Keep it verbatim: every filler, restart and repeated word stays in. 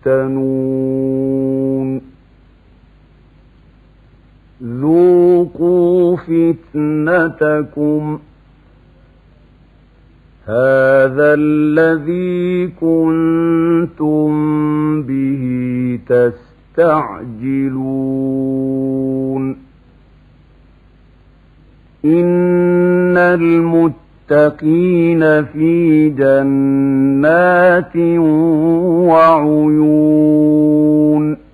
يفتنون ذوقوا فتنتكم هذا الذي كنتم به تستعجلون إن المتقين في جنات وعيون